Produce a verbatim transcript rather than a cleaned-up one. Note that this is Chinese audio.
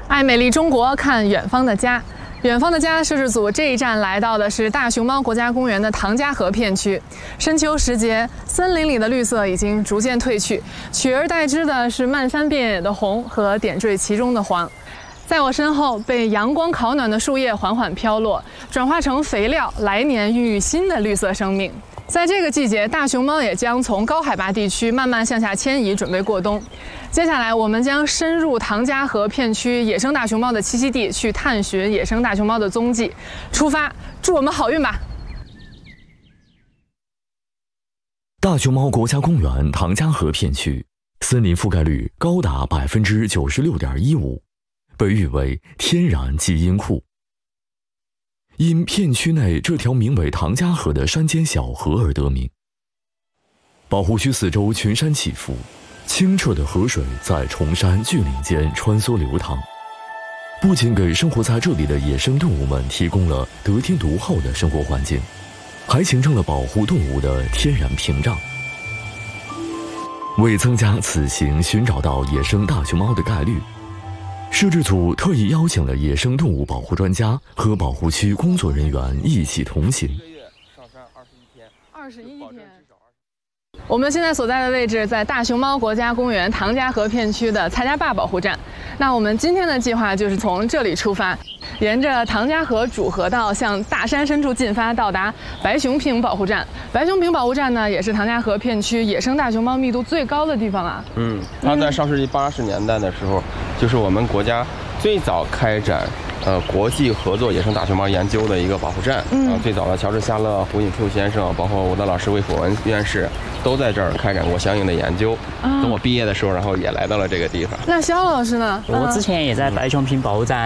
爱美丽中国，看远方的家。远方的家摄制组这一站来到的是大熊猫国家公园的唐家河片区。深秋时节，森林里的绿色已经逐渐褪去，取而代之的是漫山遍野的红和点缀其中的黄。在我身后，被阳光烤暖的树叶缓缓飘落，转化成肥料，来年孕育新的绿色生命。在这个季节，大熊猫也将从高海拔地区慢慢向下迁移，准备过冬。接下来，我们将深入唐家河片区野生大熊猫的栖息地，去探寻野生大熊猫的踪迹。出发，祝我们好运吧！ 大熊猫国家公园唐家河片区森林覆盖率高达百分之九十六点一五，被誉为天然基因库。因片区内这条名为唐家河的山间小河而得名。保护区四周群山起伏，清澈的河水在崇山峻岭间穿梭流淌，不仅给生活在这里的野生动物们提供了得天独厚的生活环境，还形成了保护动物的天然屏障。为增加此行寻找到野生大熊猫的概率，摄制组特意邀请了野生动物保护专家和保护区工作人员一起同行。 上山二十一天，二十一天。我们现在所在的位置在大熊猫国家公园唐家河片区的蔡家坝保护站。那我们今天的计划就是从这里出发，沿着唐家河主河道向大山深处进发，到达白熊坪保护站。白熊坪保护站呢，也是唐家河片区野生大熊猫密度最高的地方啊。 嗯，它在上世纪八十年代的时候，就是我们国家最早开展呃国际合作野生大熊猫研究的一个保护站。嗯，呃、最早的乔治·夏勒、胡锦树先生，包括我的老师魏辅文院士，都在这儿开展过相应的研究。啊、等我毕业的时候，然后也来到了这个地方。 那肖老师呢？ 我之前也在白熊坪保护站